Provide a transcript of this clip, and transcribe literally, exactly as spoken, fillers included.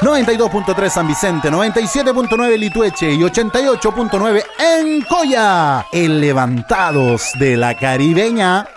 noventa y dos punto tres San Vicente, noventa y siete punto nueve Litueche y ochenta y ocho punto nueve en Coya. El Levantados de la Caribeña.